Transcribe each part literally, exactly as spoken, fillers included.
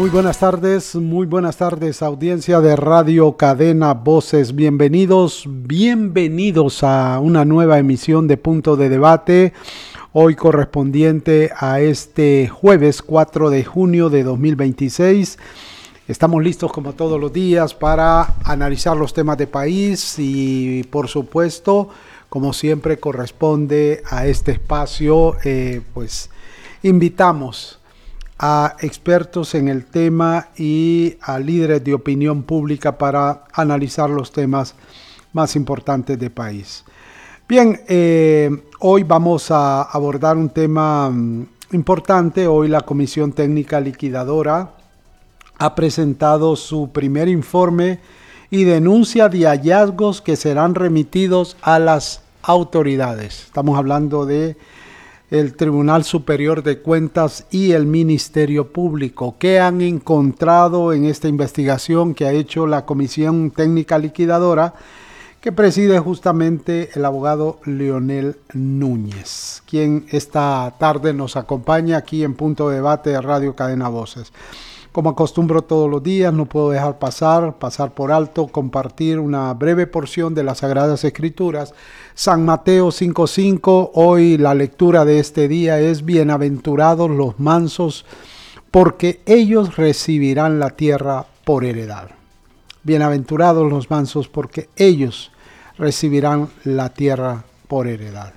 Muy buenas tardes, muy buenas tardes, audiencia de Radio Cadena Voces. Bienvenidos, bienvenidos a una nueva emisión de Punto de Debate, hoy correspondiente a este jueves cuatro de junio de dos mil veintiséis. Estamos listos como todos los días para analizar los temas de país y, por supuesto, como siempre corresponde a este espacio, eh, pues invitamos a expertos en el tema y a líderes de opinión pública para analizar los temas más importantes del país. Bien, eh, hoy vamos a abordar un tema um, importante. Hoy la Comisión Técnica Liquidadora ha presentado su primer informe y denuncia de hallazgos que serán remitidos a las autoridades. Estamos hablando de el Tribunal Superior de Cuentas y el Ministerio Público. ¿Qué han encontrado en esta investigación que ha hecho la Comisión Técnica Liquidadora, que preside justamente el abogado Leonel Núñez, quien esta tarde nos acompaña aquí en Punto de Debate de Radio Cadena Voces? Como acostumbro todos los días, no puedo dejar pasar, pasar por alto, compartir una breve porción de las Sagradas Escrituras. San Mateo cinco cinco, hoy la lectura de este día es: bienaventurados los mansos, porque ellos recibirán la tierra por heredad. Bienaventurados los mansos, porque ellos recibirán la tierra por heredad.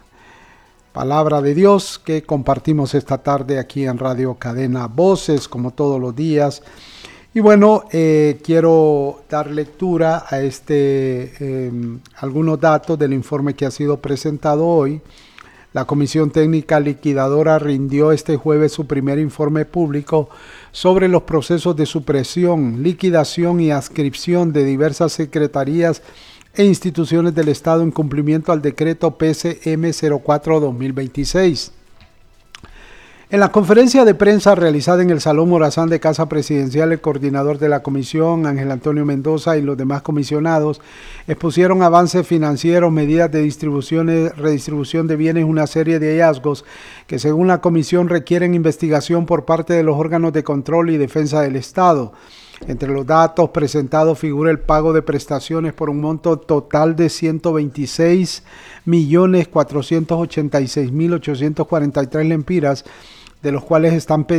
Palabra de Dios que compartimos esta tarde aquí en Radio Cadena Voces, como todos los días. Y bueno, eh, quiero dar lectura a este eh, algunos datos del informe que ha sido presentado hoy. La Comisión Técnica Liquidadora rindió este jueves su primer informe público sobre los procesos de supresión, liquidación y adscripción de diversas secretarías e instituciones del Estado en cumplimiento al decreto P C M cero cuatro guión dos mil veintiséis. En la conferencia de prensa realizada en el Salón Morazán de Casa Presidencial, el coordinador de la comisión, Ángel Antonio Mendoza, y los demás comisionados expusieron avances financieros, medidas de distribución y redistribución de bienes, una serie de hallazgos que, según la comisión, requieren investigación por parte de los órganos de control y defensa del Estado. Entre los datos presentados figura el pago de prestaciones por un monto total de ciento veintiséis millones cuatrocientos ochenta y seis mil ochocientos cuarenta y tres lempiras, de los cuales están pendientes